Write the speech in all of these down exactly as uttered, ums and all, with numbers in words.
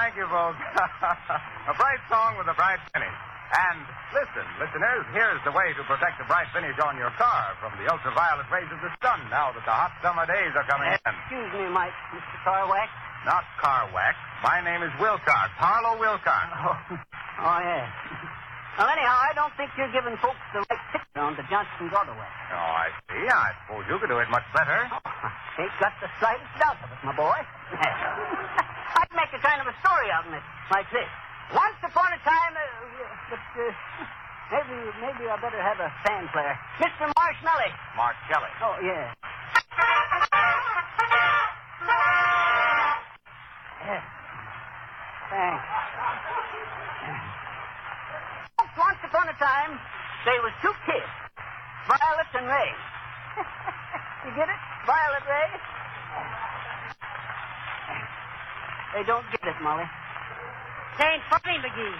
thank you, folks. A bright song with a bright finish. And listen, listeners, here's the way to protect the bright finish on your car from the ultraviolet rays of the sun now that the hot summer days are coming in. Excuse me, Mike, Mister Carwax. Not Carwax. My name is Wilcox, Harlow Wilcox. Oh, oh yeah. Well, anyhow, I don't think you're giving folks the right picture on the Johnson's Auto Wax. Oh, I see. I suppose you could do it much better. Oh, ain't got the slightest doubt of it, my boy. I'd make a kind of a story out of it, like this. Once upon a time, uh, but uh, maybe maybe I better have a fan player. Mister Marshmallow. Marcelli. Oh, yeah. Yeah. Thanks. Once upon a time, there was two kids, Violet and Ray. You get it? Violet, Ray? They don't get it, Molly. They ain't funny, McGee.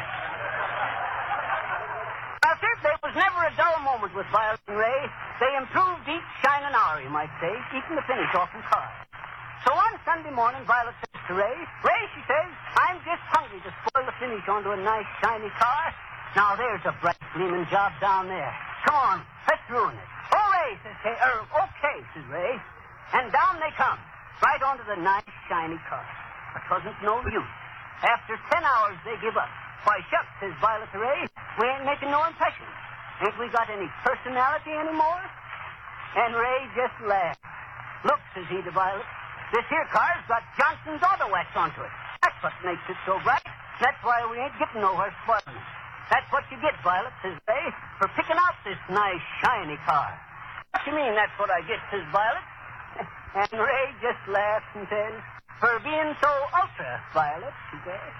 Well, sir, there was never a dull moment with Violet and Ray. They improved each shining hour, you might say, eating the finish off from cars. So one Sunday morning, Violet says to Ray, Ray, she says, I'm just hungry to spoil the finish onto a nice, shiny car. Now, there's a bright, gleaming job down there. Come on, let's ruin it. Oh, Ray, says Kay. Er, okay, says Ray. And down they come, right onto the nice, shiny car. But 'twasn't no use. After ten hours, they give up. Why, shucks, says Violet to Ray, we ain't making no impression. Ain't we got any personality anymore? And Ray just laughed. Look, says he to Violet, this here car's got Johnson's Auto Wax onto it. That's what makes it so bright. That's why we ain't getting nowhere spoiling it. That's what you get, Violet, says Ray, for picking out this nice, shiny car. What you mean, that's what I get, says Violet? And Ray just laughs and says, for being so ultra, Violet, she says.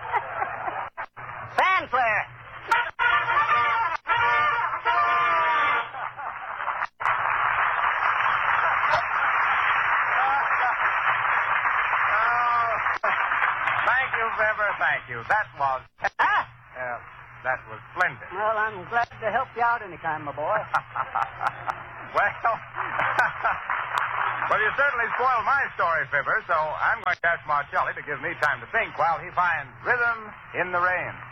Fanfare. Thank you, Fibber, thank you. That was... Huh? Uh, that was splendid. Well, I'm glad to help you out anytime, my boy. well... well, you certainly spoiled my story, Fibber, so I'm going to ask Marcelli to give me time to think while he finds rhythm in the rain.